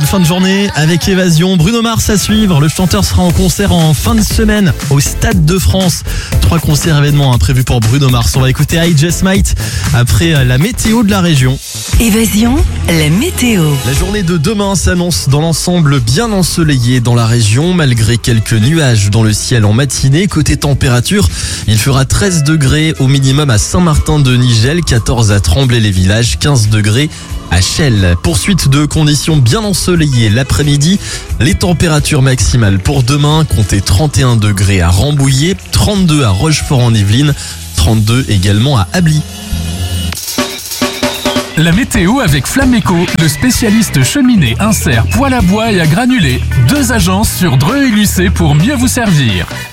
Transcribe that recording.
fin de journée avec Évasion. Bruno Mars à suivre. Le chanteur sera en concert en fin de semaine au Stade de France. 3 concerts événements prévus pour Bruno Mars. On va écouter I Just Might après la météo de la région. Évasion, la météo. La journée de demain s'annonce dans l'ensemble bien ensoleillée dans la région, malgré quelques nuages dans le ciel en matinée. Côté température, il fera 13 degrés au minimum à Saint-Martin-de-Nigel, 14 à Tremblay-les-Villages, 15 degrés à Chelles. Poursuite de conditions bien ensoleillées l'après-midi. Les températures maximales pour demain, comptez 31 degrés à Rambouillet, 32 à Rochefort-en-Yvelines, 32 également à Ably. La météo avec Flameco, le spécialiste cheminée, insert, poêle à bois et à granulés. 2 agences sur Dreux et Lucé pour mieux vous servir.